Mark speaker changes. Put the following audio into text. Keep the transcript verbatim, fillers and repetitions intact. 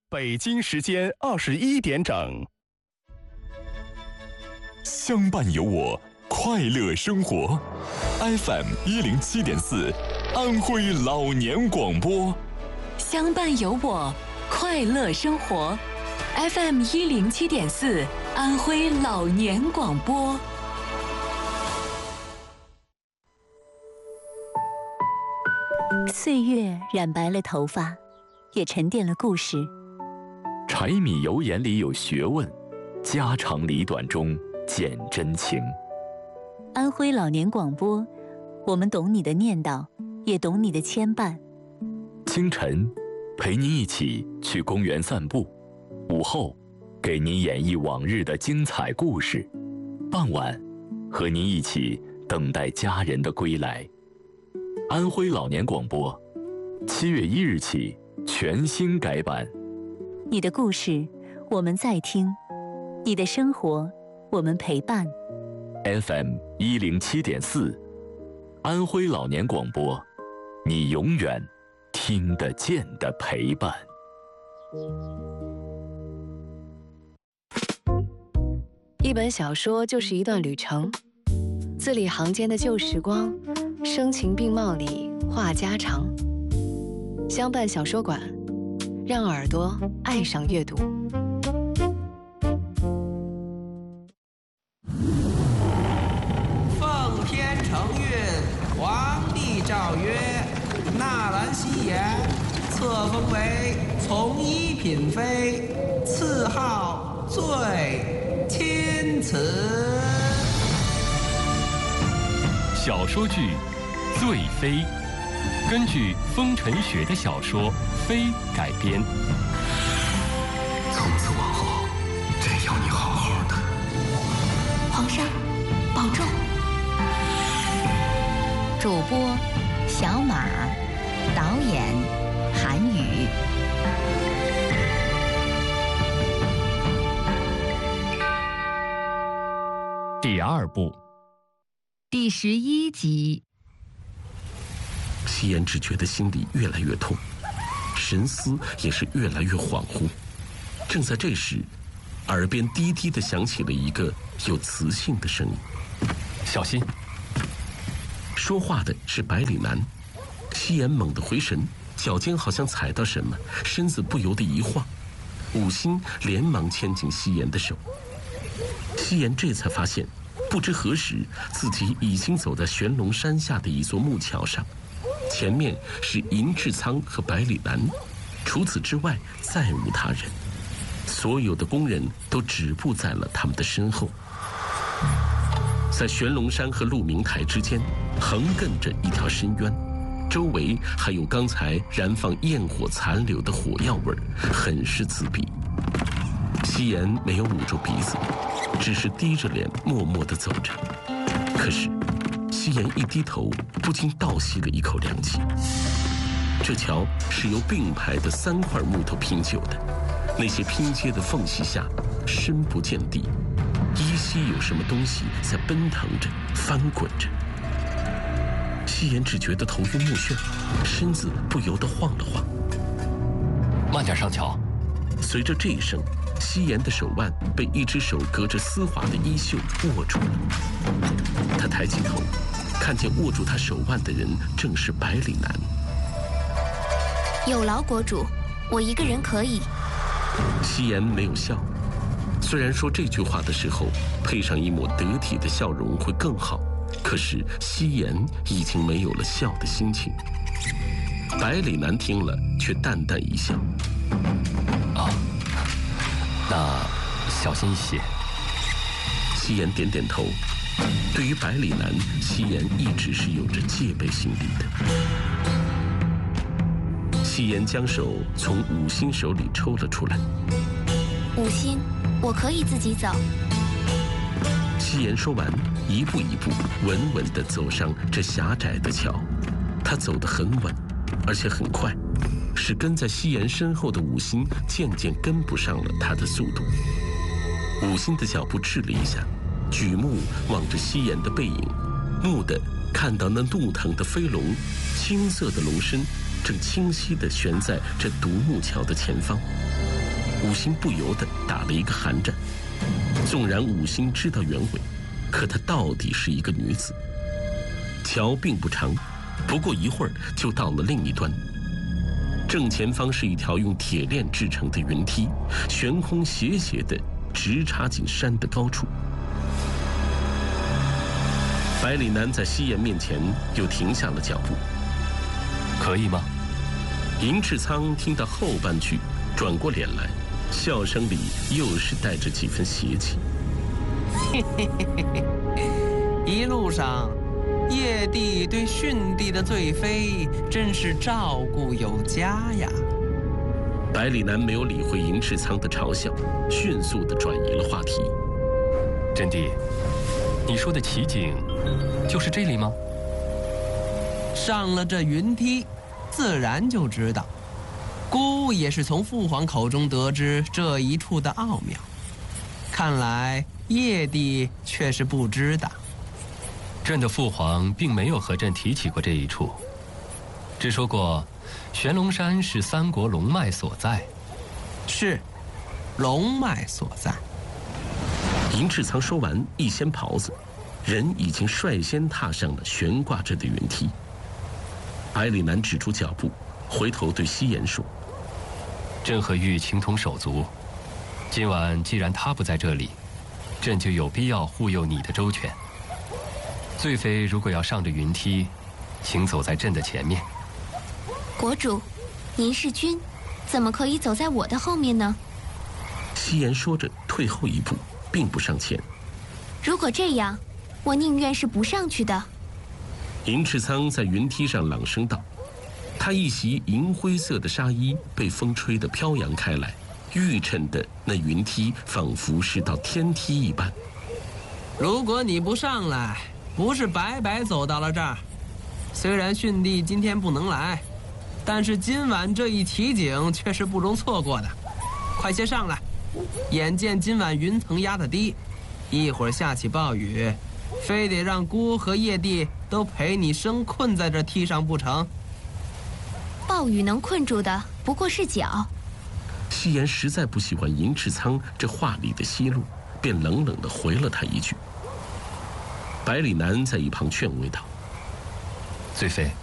Speaker 1: 北京时间二十一点整。
Speaker 2: 相伴有我，快乐生活。F M 一零七点四，安徽老年广播。
Speaker 3: 相伴有我，快乐生活。F M 一零七点四，安徽老年广播。岁月染白了头发，也沉淀了故事。
Speaker 2: 柴米油盐里有学问，家长里短中见真情。
Speaker 3: 安徽老年广播，我们懂你的念叨，也懂你的牵绊。
Speaker 2: 清晨，陪您一起去公园散步；午后，给您演绎往日的精彩故事；傍晚，和您一起等待家人的归来。安徽老年广播，七月一日起全新改版。
Speaker 3: 你的故事，我们在听；你的生活，我们陪伴。
Speaker 2: F M 一零七点四，安徽老年广播，你永远听得见的陪伴。
Speaker 4: 一本小说就是一段旅程，字里行间的旧时光，声情并茂里话家常。相伴小说馆，让耳朵爱上阅读。
Speaker 5: 奉天承运，皇帝诏曰：纳兰希言册封为从一品妃，赐号最钦此。
Speaker 6: 小说剧《醉妃》根据风尘雪的小说《妃》改编。
Speaker 7: 从此往后，真要你好好的。
Speaker 8: 皇上，保重。
Speaker 9: 主播小马，导演韩宇。
Speaker 6: 第二部，
Speaker 9: 第十一集。
Speaker 7: 夕颜只觉得心里越来越痛，神思也是越来越恍惚。正在这时，耳边低低地响起了一个有磁性的声音：“
Speaker 6: 小心！”
Speaker 7: 说话的是百里南。夕颜猛地回神，脚尖好像踩到什么，身子不由得一晃。武心连忙牵紧夕颜的手。夕颜这才发现，不知何时自己已经走在玄龙山下的一座木桥上，前面是银志仓和百里南，除此之外再无他人。所有的工人都止步在了他们的身后。在玄龙山和鹿鸣台之间横亘着一条深渊，周围还有刚才燃放焰火残留的火药味，很是刺鼻。夕颜没有捂住鼻子，只是低着脸默默地走着。可是夕颜一低头，不禁倒吸了一口凉气。这桥是由并排的三块木头拼就的，那些拼接的缝隙下深不见底，依稀有什么东西在奔腾着翻滚着。夕颜只觉得头晕目眩，身子不由得晃了晃。
Speaker 6: 慢点上桥。
Speaker 7: 随着这一声，夕颜的手腕被一只手隔着丝滑的衣袖握住了。他抬起头，看见握住他手腕的人正是百里南。
Speaker 8: 有劳国主，我一个人可以。
Speaker 7: 夕颜没有笑，虽然说这句话的时候配上一抹得体的笑容会更好，可是夕颜已经没有了笑的心情。百里南听了却淡淡一笑：
Speaker 6: 啊，那小心一些。
Speaker 7: 夕颜点点头。对于百里南，夕颜一直是有着戒备心理的。夕颜将手从武心手里抽了出来。
Speaker 8: 武心，我可以自己走。
Speaker 7: 夕颜说完，一步一步稳稳地走上这狭窄的桥。他走得很稳，而且很快，使跟在夕颜身后的武心渐渐跟不上了他的速度。武心的脚步滞了一下，举目望着夕颜的背影，蓦地看到那怒腾的飞龙，青色的龙身正清晰地悬在这独木桥的前方。武心不由得打了一个寒战。纵然武心知道原委，可她到底是一个女子。桥并不长，不过一会儿就到了另一端。正前方是一条用铁链制成的云梯，悬空斜斜地直插进山的高处。百里南在西岩面前又停下了脚步。
Speaker 6: 可以吗？
Speaker 7: 银翅苍听到后半句，转过脸来，笑声里又是带着几分邪气。
Speaker 5: 嘿嘿嘿嘿嘿，一路上，叶帝对逊帝的罪妃真是照顾有加呀。
Speaker 7: 百里南没有理会银翅苍的嘲笑，迅速地转移了话题。
Speaker 6: 真帝，你说的奇景，就是这里吗？
Speaker 5: 上了这云梯，自然就知道。孤也是从父皇口中得知这一处的奥妙，看来叶帝却是不知的。
Speaker 6: 朕的父皇并没有和朕提起过这一处，只说过玄龙山是三国龙脉所在。
Speaker 5: 是，龙脉所在。
Speaker 7: 银翅苍说完，一掀袍子，人已经率先踏上了悬挂着的云梯。百里南止住脚步，回头对西岩说：“
Speaker 6: 朕和玉情同手足，今晚既然他不在这里，朕就有必要护佑你的周全。罪妃如果要上这云梯，请走在朕的前面。”
Speaker 8: 国主，您是君，怎么可以走在我的后面呢？
Speaker 7: 西岩说着退后一步，并不上前。
Speaker 8: 如果这样，我宁愿是不上去的。
Speaker 7: 银翅苍在云梯上朗声道，他一袭银灰色的纱衣被风吹得飘扬开来，映衬的那云梯仿佛是道天梯一般。
Speaker 5: 如果你不上来，不是白白走到了这儿。虽然逊帝今天不能来，但是今晚这一奇景却是不容错过的。快些上来！眼见今晚云层压得低，一会儿下起暴雨，非得让孤和叶帝都陪你生困在这梯上不成？
Speaker 8: 暴雨能困住的不过是脚。
Speaker 7: 西岩实在不喜欢银翅苍这话里的奚落，便冷冷地回了他一句。百里南在一旁劝慰道：“
Speaker 6: 罪妃，